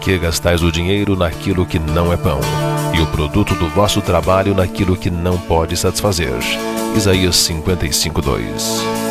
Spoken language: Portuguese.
que gastais o dinheiro naquilo que não é pão, e o produto do vosso trabalho naquilo que não pode satisfazer? Isaías 55:2.